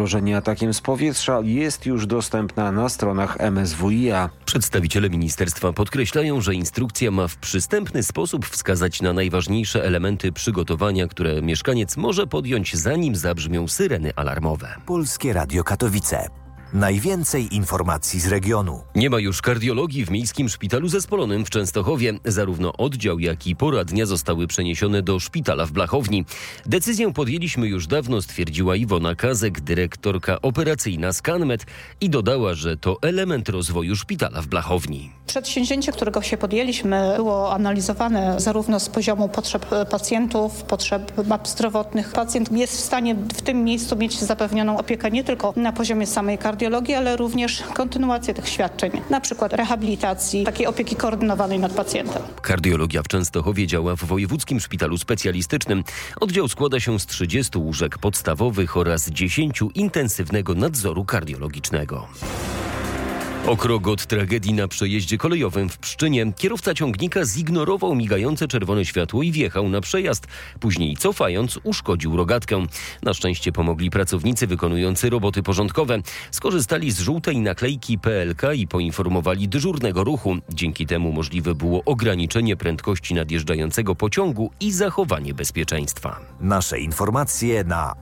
zagrożenie atakiem z powietrza jest już dostępna na stronach MSWiA. Przedstawiciele ministerstwa podkreślają, że instrukcja ma w przystępny sposób wskazać na najważniejsze elementy przygotowania, które mieszkaniec może podjąć, zanim zabrzmią syreny alarmowe. Polskie Radio Katowice. Najwięcej informacji z regionu. Nie ma już kardiologii w Miejskim Szpitalu Zespolonym w Częstochowie. Zarówno oddział, jak i poradnia zostały przeniesione do szpitala w Blachowni. Decyzję podjęliśmy już dawno, stwierdziła Iwona Kazek, dyrektorka operacyjna ScanMed, i dodała, że to element rozwoju szpitala w Blachowni. Przedsięwzięcie, którego się podjęliśmy, było analizowane zarówno z poziomu potrzeb pacjentów, potrzeb map zdrowotnych. Pacjent jest w stanie w tym miejscu mieć zapewnioną opiekę nie tylko na poziomie samej kardiologii, ale również kontynuację tych świadczeń, na przykład rehabilitacji, takiej opieki koordynowanej nad pacjentem. Kardiologia w Częstochowie działa w Wojewódzkim Szpitalu Specjalistycznym. Oddział składa się z 30 łóżek podstawowych oraz 10 intensywnego nadzoru kardiologicznego. O krok od tragedii na przejeździe kolejowym w Pszczynie. Kierowca ciągnika zignorował migające czerwone światło i wjechał na przejazd. Później, cofając, uszkodził rogatkę. Na szczęście pomogli pracownicy wykonujący roboty porządkowe. Skorzystali z żółtej naklejki PLK i poinformowali dyżurnego ruchu. Dzięki temu możliwe było ograniczenie prędkości nadjeżdżającego pociągu i zachowanie bezpieczeństwa. Nasze informacje na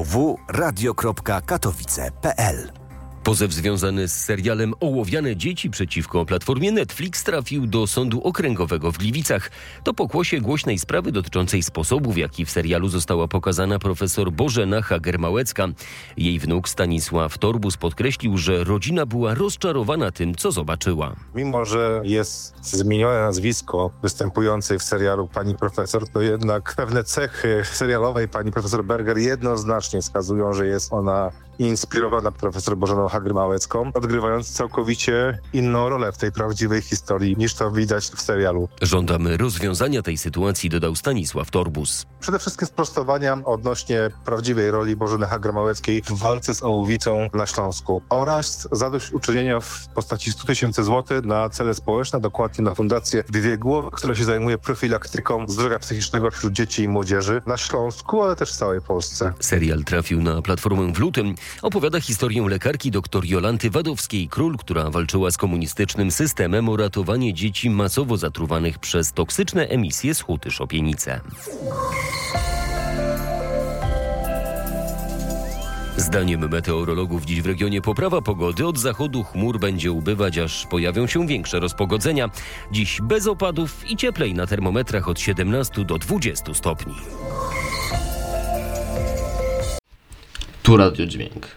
www.radio.katowice.pl. Pozew związany z serialem Ołowiane dzieci przeciwko platformie Netflix trafił do Sądu Okręgowego w Gliwicach. To pokłosie głośnej sprawy dotyczącej sposobu, w jaki w serialu została pokazana profesor Bożena Hager-Małecka. Jej wnuk Stanisław Torbus podkreślił, że rodzina była rozczarowana tym, co zobaczyła. Mimo że jest zmienione nazwisko występującej w serialu pani profesor, to jednak pewne cechy serialowej pani profesor Berger jednoznacznie wskazują, że jest ona inspirowana profesor Bożeną Hager-Małecką, odgrywając całkowicie inną rolę w tej prawdziwej historii, niż to widać w serialu. Żądamy rozwiązania tej sytuacji, dodał Stanisław Torbus. Przede wszystkim sprostowania odnośnie prawdziwej roli Bożeny Hager-Małeckiej w walce z ołowicą na Śląsku oraz zadośćuczynienia w postaci 100 000 złotych na cele społeczne, dokładnie na Fundację Dwie Głowy, która się zajmuje profilaktyką zdrowia psychicznego wśród dzieci i młodzieży na Śląsku, ale też w całej Polsce. Serial trafił na platformę w lutym. Opowiada historię lekarki dr Jolanty Wadowskiej-Król, która walczyła z komunistycznym systemem o ratowanie dzieci masowo zatruwanych przez toksyczne emisje z huty Szopienice. Zdaniem meteorologów dziś w regionie poprawa pogody. Od zachodu chmur będzie ubywać, aż pojawią się większe rozpogodzenia. Dziś bez opadów i cieplej, na termometrach od 17 do 20 stopni. Tu Radio Dźwięk.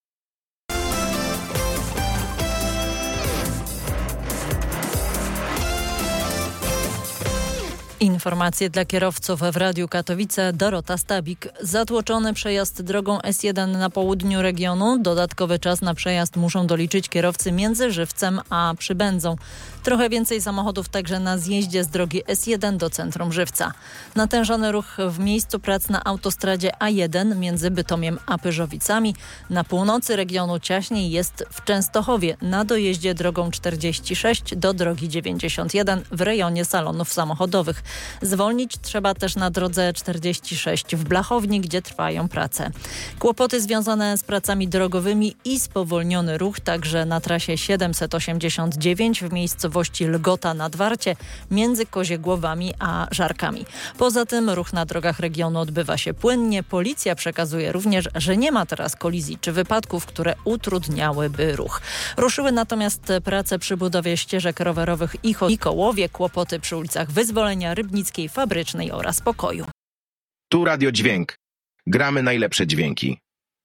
Informacje dla kierowców w Radiu Katowice. Dorota Stabik. Zatłoczony przejazd drogą S1 na południu regionu. Dodatkowy czas na przejazd muszą doliczyć kierowcy między Żywcem a Przybędzą. Trochę więcej samochodów także na zjeździe z drogi S1 do centrum Żywca. Natężony ruch w miejscu prac na autostradzie A1 między Bytomiem a Pyrzowicami. Na północy regionu ciaśniej jest w Częstochowie na dojeździe drogą 46 do drogi 91 w rejonie salonów samochodowych. Zwolnić trzeba też na drodze 46 w Blachowni, gdzie trwają prace. Kłopoty związane z pracami drogowymi i spowolniony ruch także na trasie 789 w miejscowości Lgota nad Warcie między Koziegłowami a Żarkami. Poza tym ruch na drogach regionu odbywa się płynnie. Policja przekazuje również, że nie ma teraz kolizji czy wypadków, które utrudniałyby ruch. Ruszyły natomiast prace przy budowie ścieżek rowerowych i Kołowie, kłopoty przy ulicach Wyzwolenia, Rybnickiej, Fabrycznej oraz Pokoju. Tu Radio Dźwięk. Gramy najlepsze dźwięki.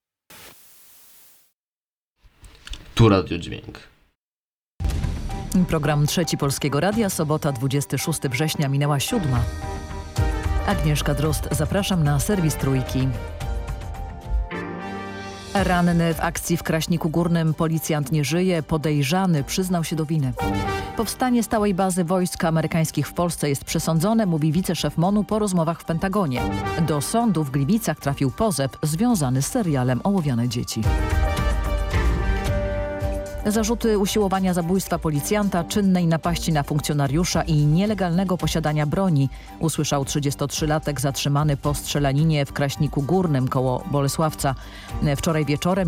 Tu Radio Dźwięk. Program Trzeci Polskiego Radia, sobota 26 września, minęła 7. Agnieszka Drozd, zapraszam na serwis Trójki. Ranny w akcji w Kraśniku Górnym. Policjant nie żyje. Podejrzany przyznał się do winy. Powstanie stałej bazy wojsk amerykańskich w Polsce jest przesądzone, mówi wiceszef MON-u po rozmowach w Pentagonie. Do sądu w Gliwicach trafił pozew związany z serialem Ołowiane dzieci. Zarzuty usiłowania zabójstwa policjanta, czynnej napaści na funkcjonariusza i nielegalnego posiadania broni usłyszał 33-latek zatrzymany po strzelaninie w Kraśniku Górnym koło Bolesławca. Wczoraj wieczorem